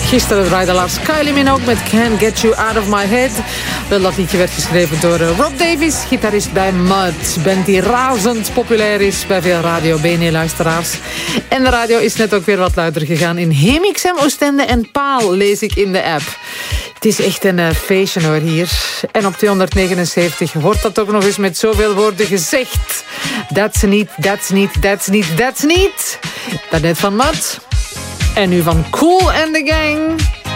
Gisteren draaide laatst Kylie Minogue met Can't Get You Out of My Head. Wel, dat liedje werd geschreven door Rob Davis, gitarist bij Mud. Band die razend populair is bij veel Radio BNE-luisteraars. En de radio is net ook weer wat luider gegaan in Hemixem, Oostende en Paal, lees ik in de app. Het is echt een feestje hoor hier. En op 279 wordt dat ook nog eens met zoveel woorden gezegd. That's niet, that's niet, that's niet, that's niet. Daarnet van Mud. En nu van Kool and the Gang.